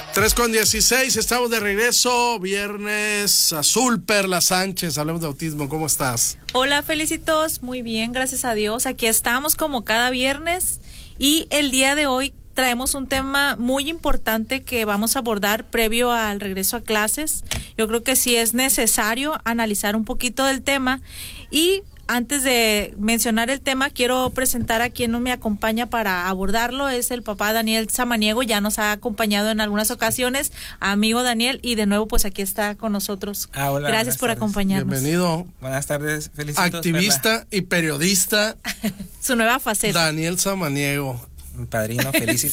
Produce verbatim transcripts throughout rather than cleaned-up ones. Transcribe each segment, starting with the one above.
tres con dieciséis, estamos de regreso, viernes azul. Perla Sánchez, hablemos de autismo, ¿cómo estás? Hola, Felicitos, muy bien, gracias a Dios, aquí estamos como cada viernes y el día de hoy traemos un tema muy importante que vamos a abordar previo al regreso a clases. Yo creo que sí es necesario analizar un poquito del tema y antes de mencionar el tema, quiero presentar a quien me acompaña para abordarlo. Es el papá Daniel Samaniego, ya nos ha acompañado en algunas ocasiones. Amigo Daniel, y de nuevo pues aquí está con nosotros. Ah, hola, gracias por tardes. Acompañarnos. Bienvenido. Buenas tardes, felicitos. Activista y periodista. Su nueva faceta. Daniel Samaniego. Mi padrino, felicito.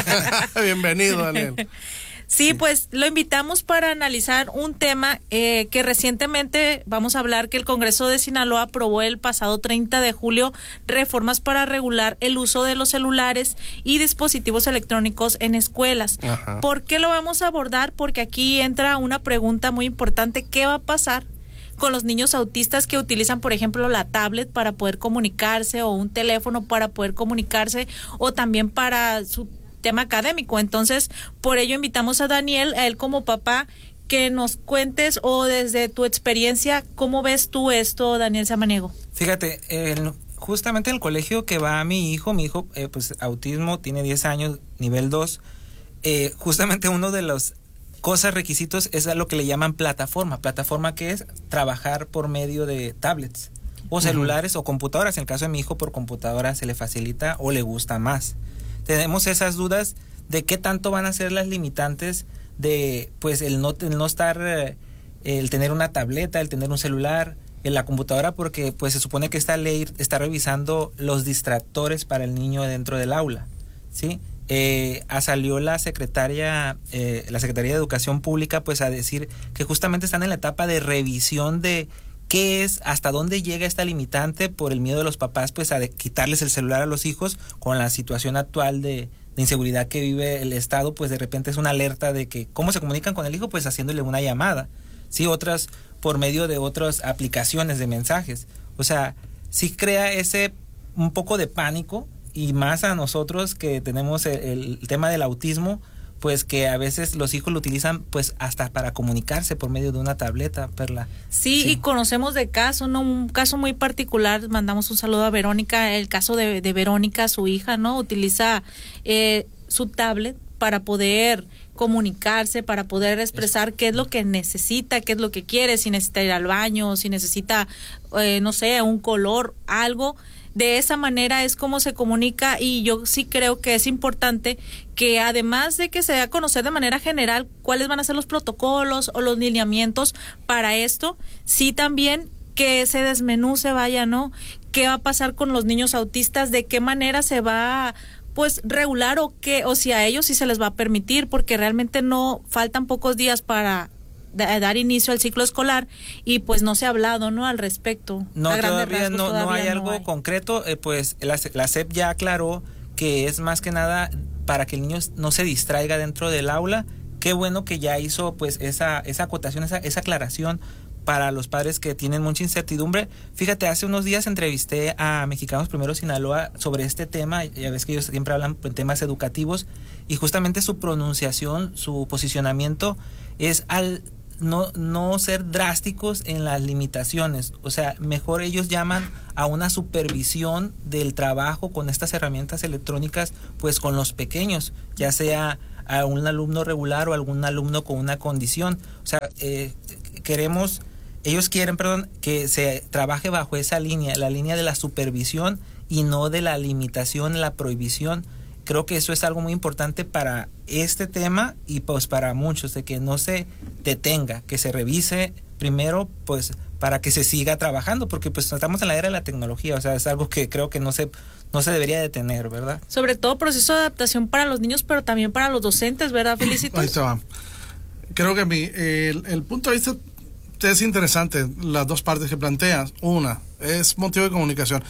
Bienvenido, Daniel. Sí, pues lo invitamos para analizar un tema eh, que recientemente vamos a hablar que el Congreso de Sinaloa aprobó el pasado treinta de julio reformas para regular el uso de los celulares y dispositivos electrónicos en escuelas. Ajá. ¿Por qué lo vamos a abordar? Porque aquí entra una pregunta muy importante. ¿Qué va a pasar con los niños autistas que utilizan, por ejemplo, la tablet para poder comunicarse o un teléfono para poder comunicarse o también para su tema académico? Entonces, por ello invitamos a Daniel, a él como papá, que nos cuentes o desde tu experiencia, ¿cómo ves tú esto, Daniel Samaniego? Fíjate, el, justamente en el colegio que va mi hijo, mi hijo, eh, pues autismo, tiene diez años, nivel dos, eh, justamente uno de los cosas, requisitos, es a lo que le llaman plataforma. Plataforma que es trabajar por medio de tablets o celulares uh-huh. o computadoras. En el caso de mi hijo, por computadora se le facilita o le gusta más. Tenemos esas dudas de qué tanto van a ser las limitantes de pues el no, el no estar, eh, el tener una tableta, el tener un celular, en la computadora, porque pues se supone que esta ley está revisando los distractores para el niño dentro del aula, ¿sí? Eh, salió la secretaria, eh, la Secretaría de Educación Pública pues a decir que justamente están en la etapa de revisión de qué es, hasta dónde llega esta limitante por el miedo de los papás pues a de quitarles el celular a los hijos con la situación actual de, de inseguridad que vive el Estado. Pues de repente es una alerta de que cómo se comunican con el hijo, pues haciéndole una llamada, sí, otras por medio de otras aplicaciones de mensajes. O sea, sí crea ese un poco de pánico, y más a nosotros que tenemos el, el tema del autismo, pues que a veces los hijos lo utilizan pues hasta para comunicarse por medio de una tableta, Perla. Sí, sí. Y conocemos de caso, ¿no? Un caso muy particular, mandamos un saludo a Verónica, el caso de, de Verónica, su hija, ¿no? Utiliza eh, su tablet para poder comunicarse, para poder expresar qué es lo que necesita, qué es lo que quiere, si necesita ir al baño, si necesita, eh, no sé, un color, algo. De esa manera es como se comunica, y yo sí creo que es importante que además de que se dé a conocer de manera general cuáles van a ser los protocolos o los lineamientos para esto, sí también que se desmenuce, vaya, ¿no? ¿Qué va a pasar con los niños autistas? ¿De qué manera se va a pues regular o qué, o si a ellos sí se les va a permitir? Porque realmente no faltan pocos días para dar inicio al ciclo escolar y pues no se ha hablado, ¿no?, al respecto. No, todavía, rasgos, no, todavía no hay no algo hay. concreto, eh, pues la, la S E P ya aclaró que es más que nada para que el niño no se distraiga dentro del aula. Qué bueno que ya hizo pues esa, esa acotación, esa, esa aclaración para los padres que tienen mucha incertidumbre. Fíjate, hace unos días entrevisté a Mexicanos Primero Sinaloa sobre este tema, ya ves que ellos siempre hablan en temas educativos, y justamente su pronunciación, su posicionamiento es al no, no ser drásticos en las limitaciones. O sea, mejor ellos llaman a una supervisión del trabajo con estas herramientas electrónicas, pues con los pequeños, ya sea a un alumno regular o algún alumno con una condición. O sea, eh, queremos, ellos quieren, perdón, que se trabaje bajo esa línea, la línea de la supervisión y no de la limitación, la prohibición. Creo que eso es algo muy importante para este tema y pues para muchos, de que no se detenga, que se revise primero pues para que se siga trabajando, porque pues estamos en la era de la tecnología. O sea, es algo que creo que no se no se debería detener, ¿verdad? Sobre todo proceso de adaptación para los niños, pero también para los docentes, ¿verdad, Felicitos? Ahí está. Creo que mi, el, el punto de vista es interesante, las dos partes que planteas. Una, es motivo de comunicación.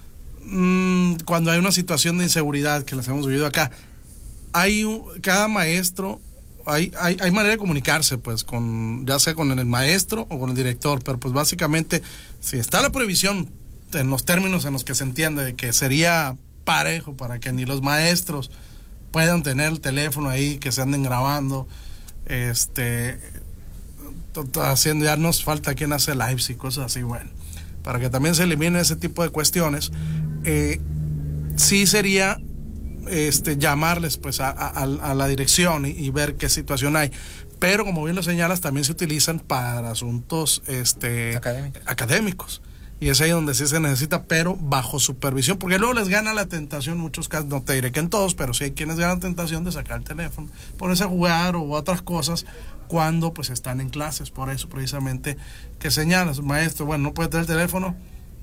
Cuando hay una situación de inseguridad que las hemos vivido acá, hay un, cada maestro, hay, hay, hay manera de comunicarse, pues, con ya sea con el maestro o con el director, pero pues básicamente, si está la prohibición en los términos en los que se entiende de que sería parejo para que ni los maestros puedan tener el teléfono ahí, que se anden grabando, este, haciendo, ya nos falta quien hace lives y cosas así, bueno, para que también se elimine ese tipo de cuestiones. Eh, sí sería este llamarles pues a, a, a la dirección y, y ver qué situación hay, pero como bien lo señalas, también se utilizan para asuntos este académicos, académicos. Y es ahí donde sí se necesita, pero bajo supervisión, porque luego les gana la tentación, en muchos casos, no te diré que en todos, pero sí hay quienes ganan tentación de sacar el teléfono, ponerse a jugar o otras cosas cuando pues están en clases. Por eso precisamente que señalas, maestro, bueno, no puede tener el teléfono,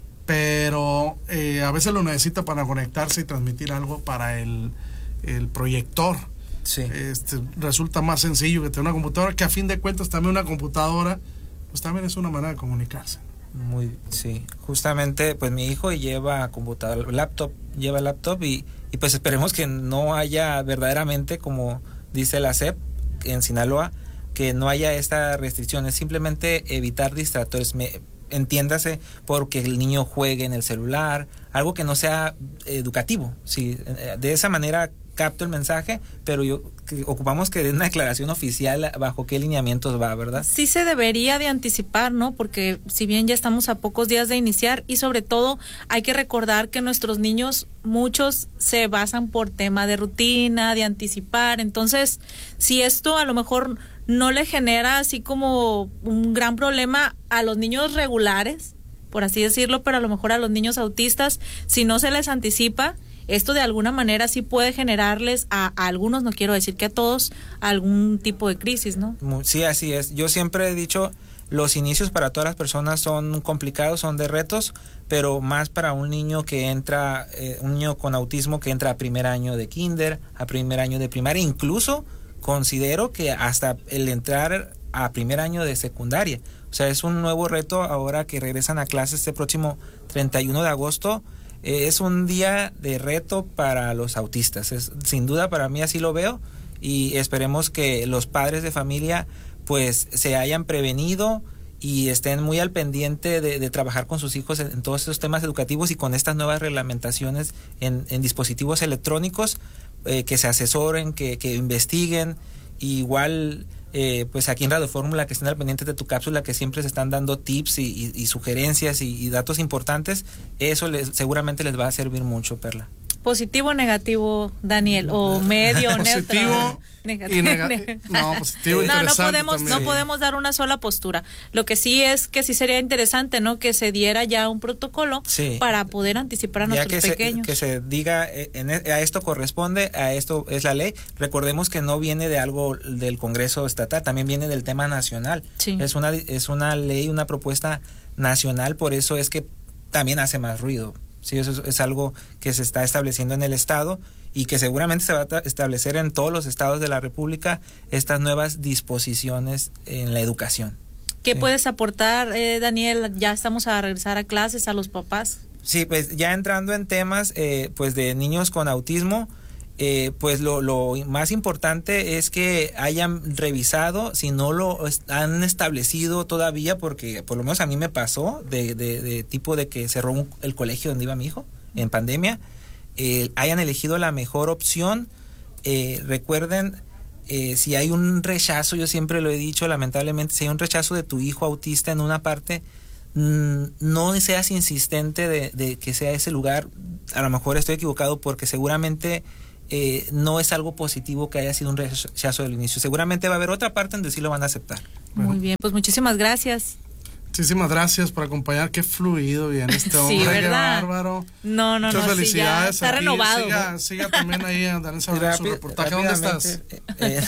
pero eh, a veces lo necesita para conectarse y transmitir algo para el, el proyector. Sí. Este, resulta más sencillo que tener una computadora, que a fin de cuentas también una computadora pues también es una manera de comunicarse. Muy, sí, justamente pues mi hijo lleva computador, laptop, lleva laptop y, y pues esperemos que no haya verdaderamente, como dice la S E P en Sinaloa, que no haya esta restricción, es simplemente evitar distractores, me, entiéndase, porque el niño juegue en el celular, algo que no sea educativo, sí, de esa manera capto el mensaje, pero yo que ocupamos que dé una declaración oficial bajo qué lineamientos va, ¿verdad? Sí se debería de anticipar, ¿no? Porque si bien ya estamos a pocos días de iniciar, y sobre todo hay que recordar que nuestros niños, muchos se basan por tema de rutina, de anticipar, entonces si esto a lo mejor no le genera así como un gran problema a los niños regulares, por así decirlo, pero a lo mejor a los niños autistas, si no se les anticipa, esto de alguna manera sí puede generarles a, a algunos, no quiero decir que a todos, algún tipo de crisis, ¿no? Sí, así es. Yo siempre he dicho, los inicios para todas las personas son complicados, son de retos, pero más para un niño que entra, eh, un niño con autismo que entra a primer año de kinder, a primer año de primaria, incluso considero que hasta el entrar a primer año de secundaria. O sea, es un nuevo reto ahora que regresan a clases este próximo treinta y uno de agosto. Eh, es un día de reto para los autistas, es, sin duda para mí así lo veo, y esperemos que los padres de familia pues se hayan prevenido y estén muy al pendiente de, de trabajar con sus hijos en, en todos estos temas educativos y con estas nuevas reglamentaciones en, en dispositivos electrónicos, eh, que se asesoren, que, que investiguen, y igual Eh, pues aquí en Radio Fórmula, que estén al pendiente de tu cápsula, que siempre se están dando tips y, y, y sugerencias y, y datos importantes. Eso les, seguramente les va a servir mucho, Perla. ¿Positivo o negativo, Daniel? ¿O medio, positivo negativo? Y nega- no, positivo, no, no interesante podemos, también. no podemos dar una sola postura. Lo que sí es que sí sería interesante, ¿no? Que se diera ya un protocolo, sí, para poder anticipar a ya nuestros que pequeños. Se, que se diga, en, a esto corresponde, a esto es la ley. Recordemos que no viene de algo del Congreso estatal, también viene del tema nacional. Sí. Es una, es una ley, una propuesta nacional, por eso es que también hace más ruido. Sí, eso es, es algo que se está estableciendo en el estado y que seguramente se va a establecer en todos los estados de la República, estas nuevas disposiciones en la educación. ¿Qué sí. puedes aportar, eh, Daniel? Ya estamos a regresar a clases, a los papás. Sí, pues ya entrando en temas eh, pues de niños con autismo, eh, pues lo, lo más importante es que hayan revisado, si no lo han establecido todavía, porque por lo menos a mí me pasó, de, de, de tipo de que cerró un, el colegio donde iba mi hijo en pandemia, eh, hayan elegido la mejor opción. Eh, recuerden, eh, si hay un rechazo, yo siempre lo he dicho, lamentablemente, si hay un rechazo de tu hijo autista en una parte, mmm, no seas insistente de, de que sea ese lugar. A lo mejor estoy equivocado, porque seguramente Eh, no es algo positivo que haya sido un rechazo del inicio. Seguramente va a haber otra parte donde sí lo van a aceptar. Muy bueno. Bien, pues muchísimas gracias. Muchísimas gracias por acompañar. Qué fluido viene este hombre. Sí, ¿verdad? Qué bárbaro. No, no, Muchas no. felicidades. Sí, ya está aquí. renovado. Siga, siga también ahí a dar su reportaje. ¿Dónde estás? Eh,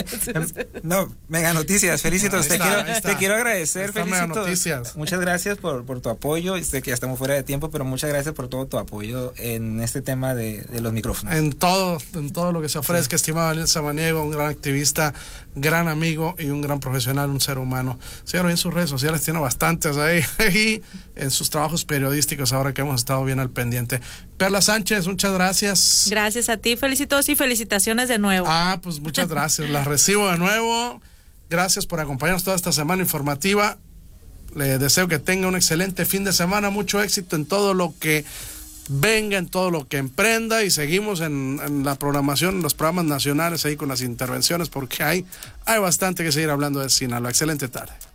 eh, no, Mega Noticias. Felicitos. Te, quiero, te quiero agradecer. Felicitos. Muchas gracias por, por tu apoyo. Sé que ya estamos fuera de tiempo, pero muchas gracias por todo tu apoyo en este tema de, de los micrófonos. En todo, en todo lo que se ofrezca, sí. Estimado Daniel Samaniego, un gran activista, gran amigo y un gran profesional, un ser humano. Síganlo en sus redes sociales, tiene bastantes ahí. Y en sus trabajos periodísticos, ahora que hemos estado bien al pendiente. Perla Sánchez, muchas gracias. Gracias a ti, felicitos y felicitaciones de nuevo. Ah, pues muchas gracias, las recibo de nuevo. Gracias por acompañarnos toda esta semana informativa. Le deseo que tenga un excelente fin de semana, mucho éxito en todo lo que venga en todo lo que emprenda y seguimos en, en la programación, en los programas nacionales ahí con las intervenciones porque hay, hay bastante que seguir hablando de Sinaloa. Excelente tarde.